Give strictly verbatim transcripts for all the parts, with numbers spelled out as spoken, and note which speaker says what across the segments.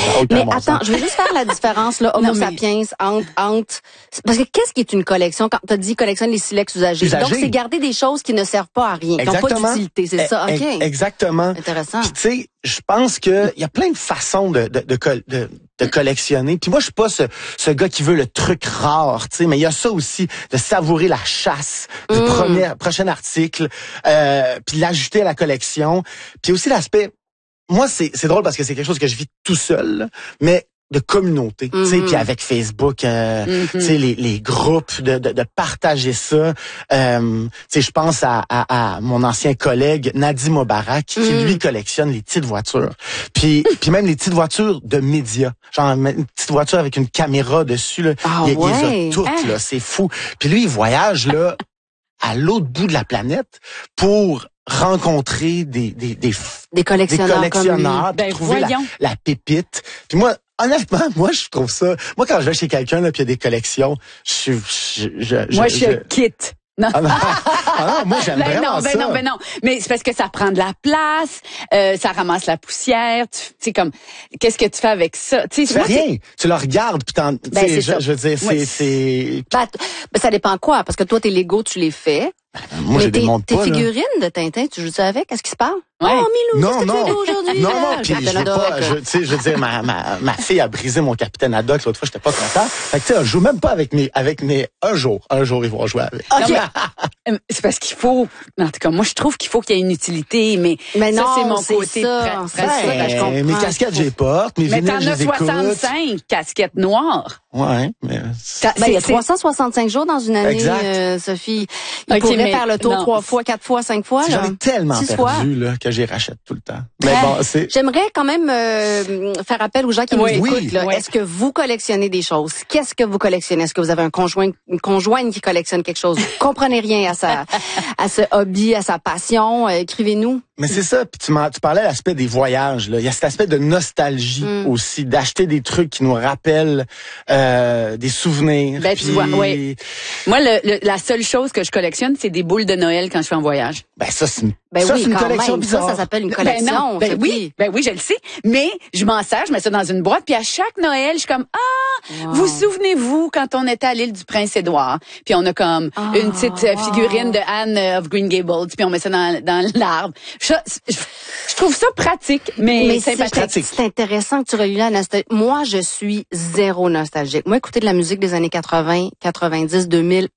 Speaker 1: Mais attends, je veux juste faire la différence, là, Homo sapiens, entre, entre, parce que qu'est-ce qui est une collection? Quand t'as dit collectionne les silex usagés. usagés. Donc, c'est garder des choses qui ne servent pas à rien, qui n'ont pas d'utilité, c'est ça? OK.
Speaker 2: Exactement.
Speaker 1: Intéressant.
Speaker 2: Puis, tu sais, je pense que il y a plein de façons de, de, de, de, de collectionner. Puis moi, je suis pas ce, ce gars qui veut le truc rare, tu sais, mais il y a ça aussi, de savourer la chasse du mmh. premier, prochain article, euh, puis l'ajouter à la collection. Puis aussi l'aspect, moi, c'est, c'est drôle parce que c'est quelque chose que je vis tout seul, là, mais de communauté, mm-hmm. tu sais, puis avec Facebook, euh, mm-hmm. tu sais, les, les groupes, de, de, de partager ça. Euh, tu sais, je pense à, à, à mon ancien collègue Nadim Obarak, qui mm. lui collectionne les petites voitures, puis puis même les petites voitures de médias, genre une petite voiture avec une caméra dessus là,
Speaker 1: ah,
Speaker 2: il,
Speaker 1: ouais.
Speaker 2: il les a toutes ah. là, c'est fou. Puis lui, il voyage là à l'autre bout de la planète pour rencontrer des des des,
Speaker 1: des collectionneurs,
Speaker 2: des collectionneurs
Speaker 1: ben,
Speaker 2: trouver la, la pépite. Puis moi, honnêtement, moi, je trouve ça... Moi, quand je vais chez quelqu'un, là, puis il y a des collections, je... je, je, je
Speaker 3: moi, je,
Speaker 2: je
Speaker 3: quitte. Non.
Speaker 2: Ah non, ah non, moi, j'aime
Speaker 3: ben
Speaker 2: vraiment
Speaker 3: non, ben
Speaker 2: ça.
Speaker 3: non, ben non. Mais c'est parce que ça prend de la place, euh, ça ramasse la poussière. Tu sais, comme, qu'est-ce que tu fais avec ça?
Speaker 2: Tu fais rien. Tu le regardes, puis t'en...
Speaker 1: Ben, c'est
Speaker 2: je,
Speaker 1: ça.
Speaker 2: je veux dire, c'est...
Speaker 1: Oui.
Speaker 2: c'est...
Speaker 1: Ben, ben, ça dépend quoi, parce que toi, tes Legos, tu les fais.
Speaker 2: Ben, moi, je les démonte pas.
Speaker 1: Tes figurines de Tintin, tu joues ça avec? Est-ce qu'ils se parlent?
Speaker 3: Ouais.
Speaker 1: Oh, Milou,
Speaker 2: non,
Speaker 1: qu'est-ce que
Speaker 2: non.
Speaker 1: tu fais aujourd'hui?
Speaker 2: Non, non, puis je veux pas, je, tu sais, je veux dire, ma, ma, ma fille a brisé mon Capitaine Haddock l'autre fois, j'étais pas content. Fait que, tu sais, je joue même pas avec mes, avec mes, un jour, un jour, ils vont jouer avec.
Speaker 3: Okay. Non, c'est parce qu'il faut, en tout cas, moi, je trouve qu'il faut qu'il y ait une utilité, mais,
Speaker 1: mais
Speaker 3: ça,
Speaker 1: non,
Speaker 3: c'est mon
Speaker 1: c'est
Speaker 3: côté
Speaker 1: ça,
Speaker 3: de
Speaker 1: c'est ça, ben, je comprends.
Speaker 2: Mes casquettes, je les porte, mes
Speaker 3: mais
Speaker 2: vinyles, je les écoute.
Speaker 3: Mais t'en as soixante-cinq casquettes noires.
Speaker 2: Ouais, mais...
Speaker 1: Ben, il y a trois cent soixante-cinq jours dans une année, euh, Sophie. Il okay, pourrait faire le tour non. trois fois, quatre fois, cinq fois.
Speaker 2: J'en ai tellement
Speaker 1: Six
Speaker 2: perdu
Speaker 1: fois.
Speaker 2: là, que j'y rachète tout le temps. Mais bon, c'est...
Speaker 1: J'aimerais quand même euh, faire appel aux gens qui
Speaker 3: oui,
Speaker 1: nous écoutent.
Speaker 2: Oui,
Speaker 1: là.
Speaker 3: oui.
Speaker 1: Est-ce que vous collectionnez des choses? Qu'est-ce que vous collectionnez? Est-ce que vous avez un conjoint, une conjointe qui collectionne quelque chose? Vous comprenez rien à sa, à ce hobby, à sa passion? Euh, écrivez-nous.
Speaker 2: Mais c'est ça, puis tu, tu parlais de l'aspect des voyages. Là. Il y a cet aspect de nostalgie mm. aussi, d'acheter des trucs qui nous rappellent euh, des souvenirs.
Speaker 3: Ben,
Speaker 2: puis...
Speaker 3: tu vois, oui. Moi, le, le, la seule chose que je collectionne, c'est des boules de Noël quand je suis en voyage.
Speaker 2: Ben ça, c'est une,
Speaker 1: ben
Speaker 2: ça,
Speaker 1: oui,
Speaker 2: c'est une collection
Speaker 1: même.
Speaker 2: bizarre.
Speaker 1: Ça, ça s'appelle une collection.
Speaker 3: Ben non, ben oui, ben oui, je le sais. Mais je m'en sers, je mets ça dans une boîte, puis à chaque Noël, je suis comme ah, wow. Vous souvenez-vous quand on était à l'île du Prince-Édouard, puis on a comme oh, une petite wow. figurine de Anne of Green Gables, puis on met ça dans, dans l'arbre. Je, je, je trouve ça pratique, mais,
Speaker 1: mais
Speaker 3: c'est
Speaker 1: pratique. C'est intéressant que tu relis la nostalgie. Moi, je suis zéro nostalgique. Moi, écouter de la musique des années quatre-vingts, quatre-vingt-dix, deux mille,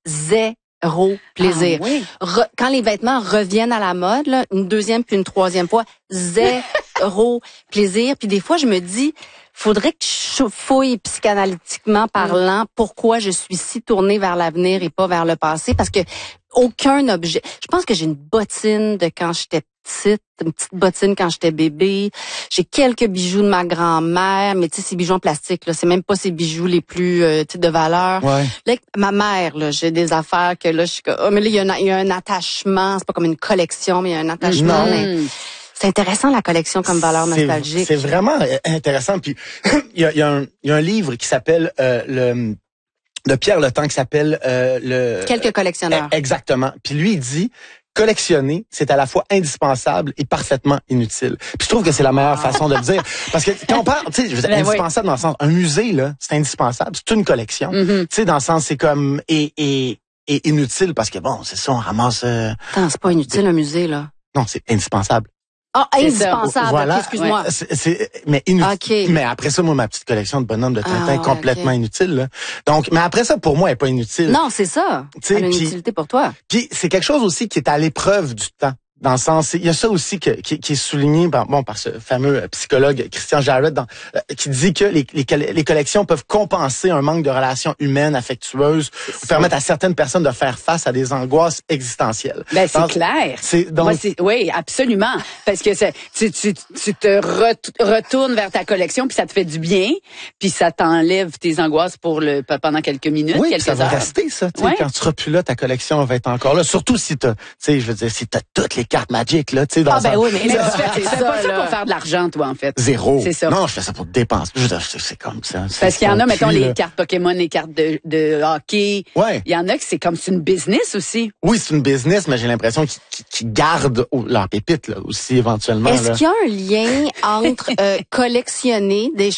Speaker 1: zéro plaisir. Ah, oui. Re, quand les vêtements reviennent à la mode, là, une deuxième puis une troisième fois, zéro plaisir. Puis des fois, je me dis, faudrait que je fouille psychanalytiquement parlant, pourquoi je suis si tournée vers l'avenir et pas vers le passé, parce que aucun objet. Je pense que j'ai une bottine de quand j'étais petite, une petite bottine quand j'étais bébé. J'ai quelques bijoux de ma grand-mère, mais tu sais, ces bijoux en plastique, là, c'est même pas ces bijoux les plus euh, de valeur.
Speaker 2: Ouais.
Speaker 1: Là, ma mère, là, j'ai des affaires que là, je suis comme, oh, mais là, il y a un, il y a un attachement. C'est pas comme une collection, mais il y a un attachement.
Speaker 2: Non.
Speaker 1: Mais c'est intéressant, la collection, comme valeur nostalgique.
Speaker 2: C'est vraiment intéressant. Puis, il y a, il y, a un, il y a un livre qui s'appelle euh, le de Pierre Letan qui s'appelle euh, le
Speaker 1: Quelques collectionneurs.
Speaker 2: Exactement. Puis lui, il dit collectionner, c'est à la fois indispensable et parfaitement inutile. Puis je trouve que c'est la meilleure façon de le dire. Parce que quand on parle, tu sais, je veux dire, indispensable dans le sens, un musée, là, c'est indispensable. C'est une collection.
Speaker 3: Mm-hmm.
Speaker 2: Tu sais, dans le sens, c'est comme, et, et, et inutile parce que bon, c'est ça, on ramasse... Euh,
Speaker 1: Attends, c'est pas inutile, un musée, là.
Speaker 2: Non, c'est indispensable.
Speaker 1: Ah, oh, indispensable.
Speaker 2: Voilà.
Speaker 1: Okay, excuse-moi.
Speaker 2: Ouais. C'est, c'est, mais inutile. Okay. Mais après ça, moi, ma petite collection de bonhommes de Tintin
Speaker 1: ah,
Speaker 2: est complètement
Speaker 1: okay.
Speaker 2: inutile. Là. Donc, mais après ça, pour moi, elle est pas inutile.
Speaker 1: Non, c'est ça. C'est une utilité pour toi.
Speaker 2: Puis c'est quelque chose aussi qui est à l'épreuve du temps. Dans le sens, il y a ça aussi que, qui, qui est souligné par, bon, par ce fameux psychologue Christian Jarrett dans, euh, qui dit que les, les, les collections peuvent compenser un manque de relations humaines, affectueuses, ou permettre à certaines personnes de faire face à des angoisses existentielles.
Speaker 3: Ben c'est donc, clair.
Speaker 2: C'est donc,
Speaker 3: Moi, c'est, oui, absolument, parce que c'est, tu, tu, tu te re, retournes vers ta collection puis ça te fait du bien, puis ça t'enlève tes angoisses pour le pendant quelques minutes,
Speaker 2: oui,
Speaker 3: quelques
Speaker 2: ça
Speaker 3: heures.
Speaker 2: va rester ça. Ouais. Quand tu seras plus là, ta collection va être encore là. Surtout si t'as, tu sais, je veux dire, si t'as toutes les cartes Magic, là, tu sais, dans
Speaker 3: Ah, ben
Speaker 2: un...
Speaker 3: oui, mais, mais tu fais, tu fais pas ça pour faire de l'argent, toi, en fait.
Speaker 2: Zéro.
Speaker 3: C'est ça.
Speaker 2: Non, je fais ça pour dépenser. C'est comme ça.
Speaker 3: Parce qu'il y en a, mettons, les cartes Pokémon, les cartes de, de hockey.
Speaker 2: Ouais.
Speaker 3: Il y en a que c'est comme, c'est une business aussi.
Speaker 2: Oui, c'est une business, mais j'ai l'impression qu'ils, qu'ils gardent leur pépite, là, aussi, éventuellement.
Speaker 1: Est-ce
Speaker 2: là.
Speaker 1: qu'il y a un lien entre euh, collectionner des